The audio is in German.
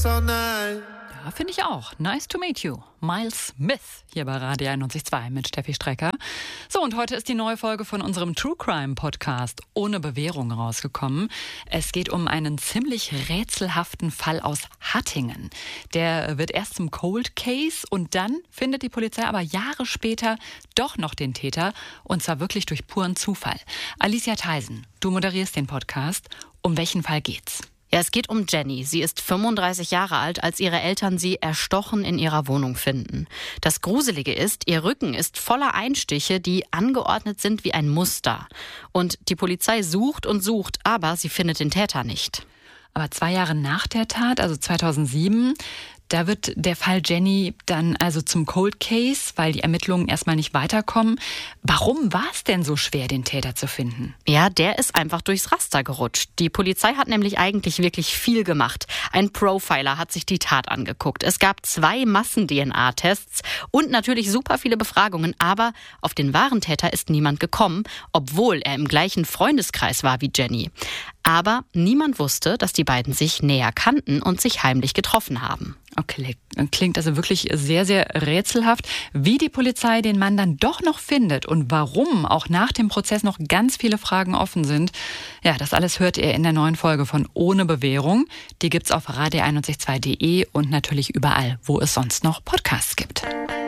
us all night. Ja, finde ich auch. Nice to meet you. Miles Smith hier bei Radio 91.2 mit Steffi Strecker. So, und heute ist die neue Folge von unserem True Crime Podcast Ohne Bewährung rausgekommen. Es geht um einen ziemlich rätselhaften Fall aus Hattingen. Der wird erst zum Cold Case und dann findet die Polizei aber Jahre später doch noch den Täter, und zwar wirklich durch puren Zufall. Alicia Theisen, du moderierst den Podcast. Um welchen Fall geht's? Ja, es geht um Jenny. Sie ist 35 Jahre alt, als ihre Eltern sie erstochen in ihrer Wohnung finden. Das Gruselige ist, ihr Rücken ist voller Einstiche, die angeordnet sind wie ein Muster. Und die Polizei sucht und sucht, aber sie findet den Täter nicht. Aber 2 Jahre nach der Tat, also 2007, da wird der Fall Jenny dann also zum Cold Case, weil die Ermittlungen erstmal nicht weiterkommen. Warum war es denn so schwer, den Täter zu finden? Ja, der ist einfach durchs Raster gerutscht. Die Polizei hat nämlich eigentlich wirklich viel gemacht. Ein Profiler hat sich die Tat angeguckt. Es gab 2 Massen-DNA-Tests und natürlich super viele Befragungen. Aber auf den wahren Täter ist niemand gekommen, obwohl er im gleichen Freundeskreis war wie Jenny. Aber niemand wusste, dass die beiden sich näher kannten und sich heimlich getroffen haben. Okay, klingt also wirklich sehr, sehr rätselhaft, wie die Polizei den Mann dann doch noch findet und warum auch nach dem Prozess noch ganz viele Fragen offen sind. Ja, das alles hört ihr in der neuen Folge von Ohne Bewährung. Die gibt's auf radio912.de und natürlich überall, wo es sonst noch Podcasts gibt.